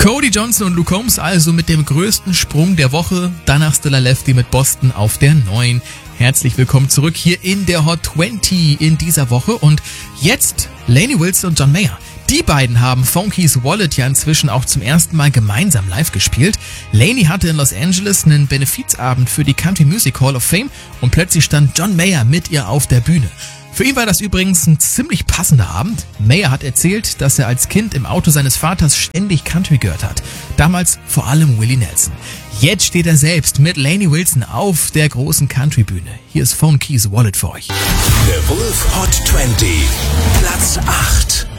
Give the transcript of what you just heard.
Cody Johnson und Luke Combs also mit dem größten Sprung der Woche. Danach Stella Lefty mit Boston auf der 9. Herzlich willkommen zurück hier in der Hot 20 in dieser Woche. Und jetzt Lainey Wilson und John Mayer. Die beiden haben Funky's Wallet ja inzwischen auch zum ersten Mal gemeinsam live gespielt. Lainey hatte in Los Angeles einen Benefizabend für die Country Music Hall of Fame und plötzlich stand John Mayer mit ihr auf der Bühne. Für ihn war das übrigens ein ziemlich passender Abend. Mayer hat erzählt, dass er als Kind im Auto seines Vaters ständig Country gehört hat. Damals vor allem Willie Nelson. Jetzt steht er selbst mit Lainey Wilson auf der großen Country-Bühne. Hier ist Funky's Wallet für euch. The Wolf Hot 20, Platz 8.